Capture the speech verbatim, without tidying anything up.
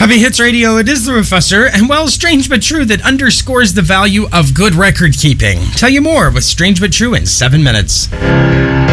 Happy Hits Radio, it is the Professor, and well, strange but true that underscores the value of good record keeping. Tell you more with Strange but True in seven minutes.